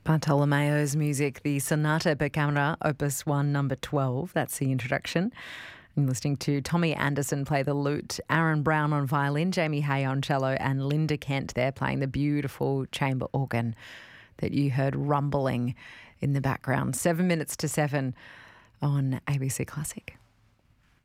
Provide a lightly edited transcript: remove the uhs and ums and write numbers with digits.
Bartolomeo's music, the Sonata per Camera, Opus 1, number 12. That's the introduction. I'm listening to Tommy Anderson play the lute, Aaron Brown on violin, Jamie Hay on cello, and Linda Kent there playing the beautiful chamber organ that you heard rumbling in the background. 7 minutes to 7 on ABC Classic.